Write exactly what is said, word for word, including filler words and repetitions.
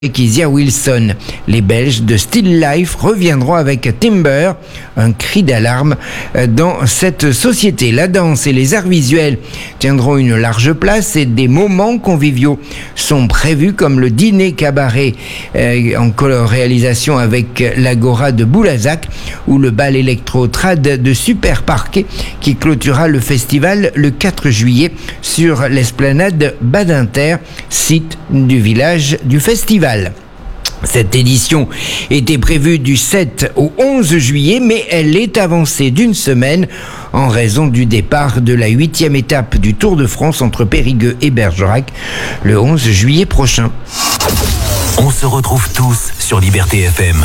et Kezia Wilson. Les Belges de Still Life reviendront avec Timber, un cri d'alarme dans cette société. La danse et les arts visuels tiendront une large place et des moments conviviaux sont prévus comme le dîner cabaret euh, en co-réalisation avec l'Agora de Boulazac ou le bal électro-trad de Super Parquet qui clôturera le festival le quatre juillet sur l'esplanade Badinter, site du village du festival. Cette édition était prévue du sept au onze juillet, mais elle est avancée d'une semaine en raison du départ de la huitième étape du Tour de France entre Périgueux et Bergerac le onze juillet prochain. On se retrouve tous sur Liberté F M.